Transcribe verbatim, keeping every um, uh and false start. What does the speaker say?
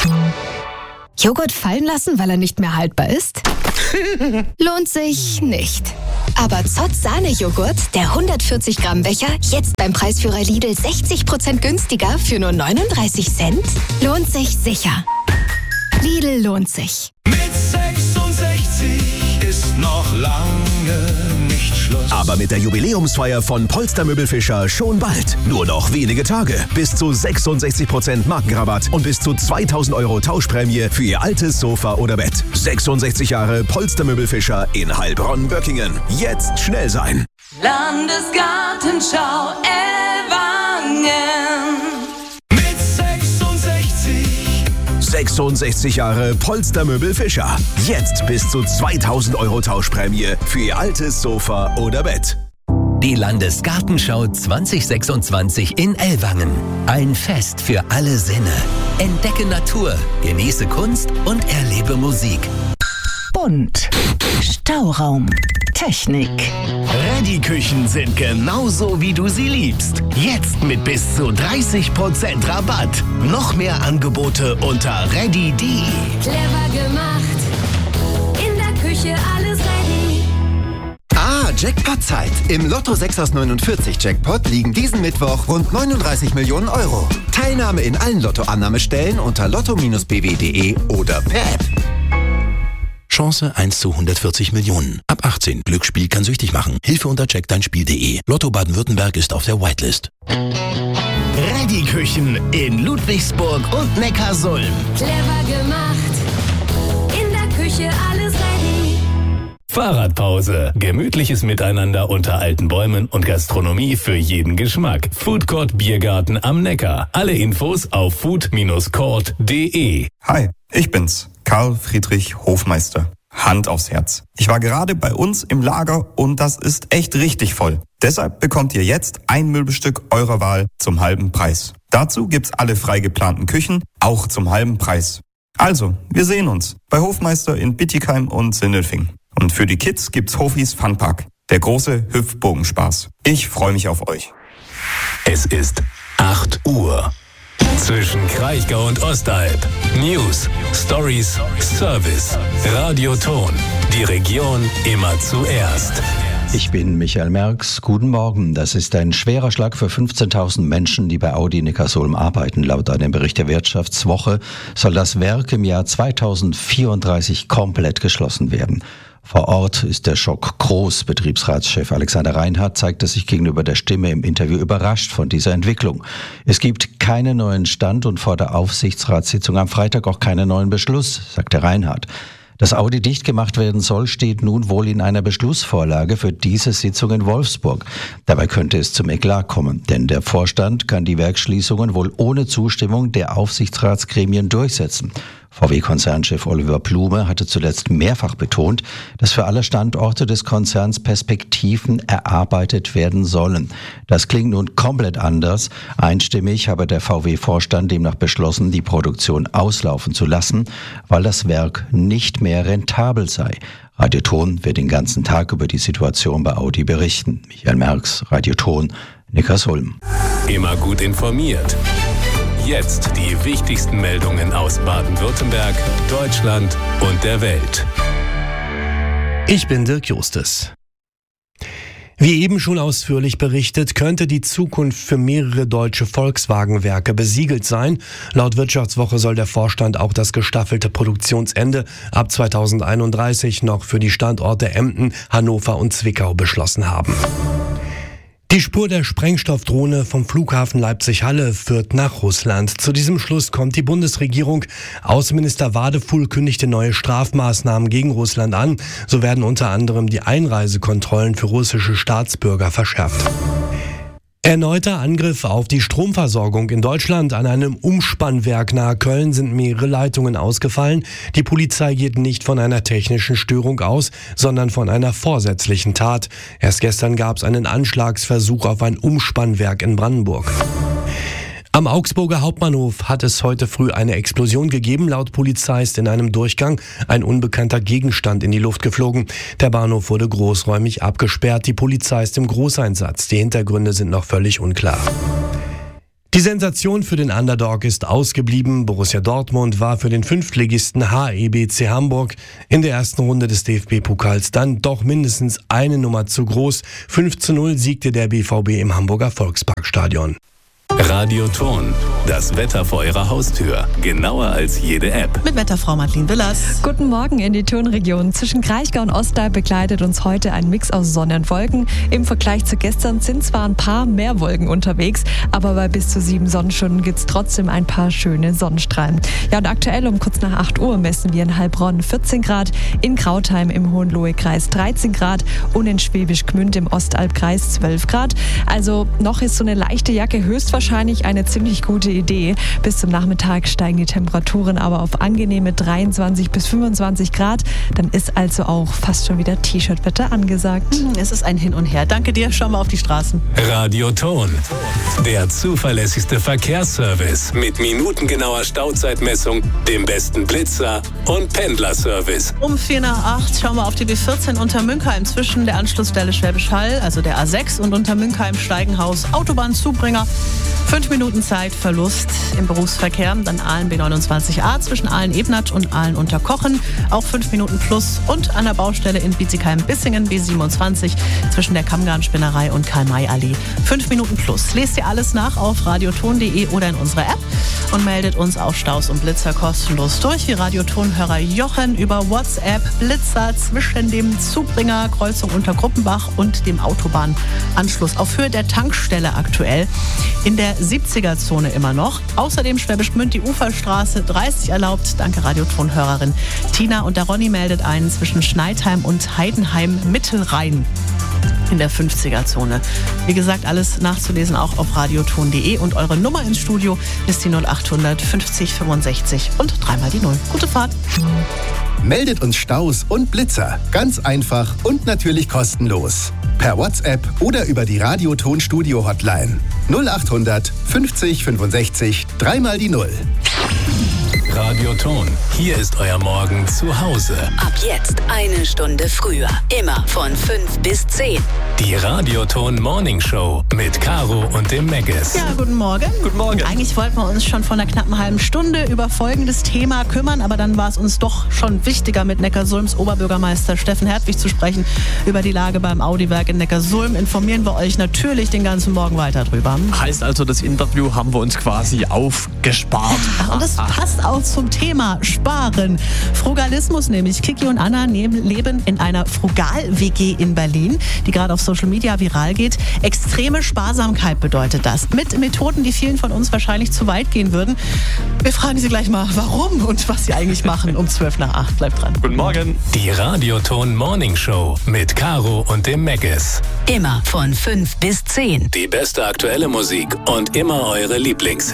Joghurt fallen lassen, weil er nicht mehr haltbar ist? Lohnt sich nicht. Aber Zott Sahne-Joghurt, der hundertvierzig Gramm Becher, jetzt beim Preisführer Lidl sechzig Prozent günstiger für nur neununddreißig Cent? Lohnt sich sicher. Lidl lohnt sich. Mit sechsundsechzig ist noch lange nicht Schluss. Aber mit der Jubiläumsfeier von Polstermöbelfischer schon bald. Nur noch wenige Tage. Bis zu sechsundsechzig Prozent Markenrabatt und bis zu zweitausend Euro Tauschprämie für Ihr altes Sofa oder Bett. sechsundsechzig Jahre Polstermöbelfischer in Heilbronn-Böckingen. Jetzt schnell sein. Landesgartenschau Ellwangen. Mit sechsundsechzig. sechsundsechzig Jahre Polstermöbelfischer. Jetzt bis zu zweitausend Euro Tauschprämie für Ihr altes Sofa oder Bett. Die Landesgartenschau zwanzig sechsundzwanzig in Ellwangen. Ein Fest für alle Sinne. Entdecke Natur, genieße Kunst und erlebe Musik. Bunt. Stauraum. Technik. Ready-Küchen sind genauso, wie du sie liebst. Jetzt mit bis zu dreißig Prozent Rabatt. Noch mehr Angebote unter ready punkt de. Clever gemacht. In der Küche alles ready. Ah, Jackpot-Zeit. Im Lotto sechs aus neunundvierzig Jackpot liegen diesen Mittwoch rund neununddreißig Millionen Euro. Teilnahme in allen Lottoannahmestellen unter lotto Bindestrich b w punkt de oder per App. Chance eins zu hundertvierzig Millionen. Ab achtzehn. Glücksspiel kann süchtig machen. Hilfe unter check dein Spiel punkt de. Lotto Baden-Württemberg ist auf der Whitelist. Ready-Küchen in Ludwigsburg und Neckarsulm. Clever gemacht. In der Küche alles ready. Fahrradpause. Gemütliches Miteinander unter alten Bäumen und Gastronomie für jeden Geschmack. Foodcourt Biergarten am Neckar. Alle Infos auf food Bindestrich court punkt de. Hi, ich bin's, Karl Friedrich Hofmeister. Hand aufs Herz. Ich war gerade bei uns im Lager und das ist echt richtig voll. Deshalb bekommt ihr jetzt ein Möbelstück eurer Wahl zum halben Preis. Dazu gibt's alle frei geplanten Küchen, auch zum halben Preis. Also, wir sehen uns bei Hofmeister in Bittigheim und Sindelfing. Und für die Kids gibt's Hofis Funpark, der große Hüpfbogenspaß. Ich freue mich auf euch. Es ist acht Uhr. Zwischen Kraichgau und Ostalb. News, Stories, Service, Radioton. Die Region immer zuerst. Ich bin Michael Merks. Guten Morgen. Das ist ein schwerer Schlag für fünfzehntausend Menschen, die bei Audi Neckarsulm arbeiten. Laut einem Bericht der Wirtschaftswoche soll das Werk im Jahr zweitausendvierunddreißig komplett geschlossen werden. Vor Ort ist der Schock groß. Betriebsratschef Alexander Reinhardt zeigte sich gegenüber der Stimme im Interview überrascht von dieser Entwicklung. Es gibt keinen neuen Stand und vor der Aufsichtsratssitzung am Freitag auch keinen neuen Beschluss, sagte Reinhardt. Dass Audi dicht gemacht werden soll, steht nun wohl in einer Beschlussvorlage für diese Sitzung in Wolfsburg. Dabei könnte es zum Eklat kommen, denn der Vorstand kann die Werksschließungen wohl ohne Zustimmung der Aufsichtsratsgremien durchsetzen. V W-Konzernchef Oliver Blume hatte zuletzt mehrfach betont, dass für alle Standorte des Konzerns Perspektiven erarbeitet werden sollen. Das klingt nun komplett anders. Einstimmig habe der V W-Vorstand demnach beschlossen, die Produktion auslaufen zu lassen, weil das Werk nicht mehr rentabel sei. Radioton wird den ganzen Tag über die Situation bei Audi berichten. Michael Merks, Radioton, Neckarsulm. Immer gut informiert. Jetzt die wichtigsten Meldungen aus Baden-Württemberg, Deutschland und der Welt. Ich bin Dirk Justus. Wie eben schon ausführlich berichtet, könnte die Zukunft für mehrere deutsche Volkswagen-Werke besiegelt sein. Laut Wirtschaftswoche soll der Vorstand auch das gestaffelte Produktionsende ab zweitausendeinunddreißig noch für die Standorte Emden, Hannover und Zwickau beschlossen haben. Die Spur der Sprengstoffdrohne vom Flughafen Leipzig-Halle führt nach Russland. Zu diesem Schluss kommt die Bundesregierung. Außenminister Wadefuhl kündigte neue Strafmaßnahmen gegen Russland an. So werden unter anderem die Einreisekontrollen für russische Staatsbürger verschärft. Erneuter Angriff auf die Stromversorgung in Deutschland. An einem Umspannwerk nahe Köln sind mehrere Leitungen ausgefallen. Die Polizei geht nicht von einer technischen Störung aus, sondern von einer vorsätzlichen Tat. Erst gestern gab es einen Anschlagsversuch auf ein Umspannwerk in Brandenburg. Am Augsburger Hauptbahnhof hat es heute früh eine Explosion gegeben. Laut Polizei ist in einem Durchgang ein unbekannter Gegenstand in die Luft geflogen. Der Bahnhof wurde großräumig abgesperrt. Die Polizei ist im Großeinsatz. Die Hintergründe sind noch völlig unklar. Die Sensation für den Underdog ist ausgeblieben. Borussia Dortmund war für den Fünftligisten H E B C Hamburg in der ersten Runde des D F B-Pokals dann doch mindestens eine Nummer zu groß. fünf zu null siegte der B V B im Hamburger Volksparkstadion. Radioton, das Wetter vor Ihrer Haustür. Genauer als jede App. Mit Wetterfrau Madeleine Willers. Guten Morgen in die Tonregion. Zwischen Kraichgau und Ostalb begleitet uns heute ein Mix aus Sonne und Wolken. Im Vergleich zu gestern sind zwar ein paar mehr Wolken unterwegs, aber bei bis zu sieben Sonnenstunden gibt es trotzdem ein paar schöne Sonnenstrahlen. Ja, und aktuell um kurz nach acht Uhr messen wir in Heilbronn vierzehn Grad, in Krautheim im Hohenlohe-Kreis dreizehn Grad und in Schwäbisch Gmünd im Ostalbkreis zwölf Grad. Also noch ist so eine leichte Jacke höchstwahrscheinlich Wahrscheinlich eine ziemlich gute Idee. Bis zum Nachmittag steigen die Temperaturen aber auf angenehme dreiundzwanzig bis fünfundzwanzig Grad. Dann ist also auch fast schon wieder T-Shirt-Wetter angesagt. Es ist ein Hin und Her. Danke dir. Schauen wir auf die Straßen. Radioton, der zuverlässigste Verkehrsservice mit minutengenauer Stauzeitmessung, dem besten Blitzer und Pendlerservice. Um vier nach acht schauen wir auf die B vierzehn unter Münkheim zwischen der Anschlussstelle Schwäbisch Hall, also der A sechs, und unter Münkheim Steigenhaus Autobahnzubringer. Fünf Minuten Zeitverlust im Berufsverkehr. Dann Aalen B neunundzwanzig a zwischen Aalen-Ebnat und Aalen-Unterkochen. Auch fünf Minuten plus. Und an der Baustelle in Bietigheim-Bissingen B siebenundzwanzig zwischen der Kammgarn-Spinnerei und Karl-May-Allee. Fünf Minuten plus. Lest ihr alles nach auf radioton punkt de oder in unserer App und meldet uns auf Staus und Blitzer kostenlos durch. Wie Radiotonhörer Jochen über WhatsApp Blitzer zwischen dem Zubringer Kreuzung Untergruppenbach und dem Autobahnanschluss auf Höhe der Tankstelle aktuell. In der siebziger-Zone immer noch. Außerdem Schwäbisch Gmünd, die Uferstraße dreißig erlaubt. Danke Radiotonhörerin Tina. Und der Ronny meldet einen zwischen Schneidheim und Heidenheim Mittelrhein in der fünfziger-Zone. Wie gesagt, alles nachzulesen auch auf radioton punkt de und eure Nummer ins Studio ist die null acht hundert fünfzig fünfundsechzig und dreimal die Null. Gute Fahrt. Meldet uns Staus und Blitzer. Ganz einfach und natürlich kostenlos. Per WhatsApp oder über die Radioton Studio Hotline. null acht hundert fünfzig fünfundsechzig, dreimal die Null. Radioton, hier ist euer Morgen zu Hause. Ab jetzt eine Stunde früher. Immer von fünf bis zehn. Die Radioton Morning Show mit Caro und dem Megges. Ja, guten Morgen. Guten Morgen. Eigentlich wollten wir uns schon vor einer knappen halben Stunde über folgendes Thema kümmern, aber dann war es uns doch schon wichtiger, mit Neckarsulms Oberbürgermeister Steffen Hertwig zu sprechen über die Lage beim Audi-Werk in Neckarsulm. Informieren wir euch natürlich den ganzen Morgen weiter drüber. Heißt also, das Interview haben wir uns quasi aufgespart. Ach, und das passt auch zum Thema Sparen. Frugalismus nämlich. Kiki und Anna leben in einer Frugal-W G in Berlin, die gerade auf Social Media viral geht. Extreme Sparsamkeit bedeutet das. Mit Methoden, die vielen von uns wahrscheinlich zu weit gehen würden. Wir fragen sie gleich mal, warum und was sie eigentlich machen. Um zwölf nach acht. Bleibt dran. Guten Morgen. Die Radioton Morning Show mit Caro und dem Megges. Immer von fünf bis zehn. Die beste aktuelle Musik und immer eure Lieblingshits.